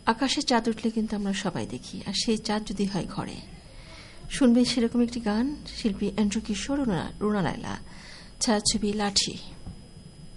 আকাশে চাঁদ উঠলে কিন্তু আমরা সবাই দেখি, আর সেই চাঁদ যদি হয় ঘরে। শুনবেন সেরকম একটি গান, শিল্পী এন্ড্রু কিশোর, রুনা লায়লা, ছায়াছবি লাঠি।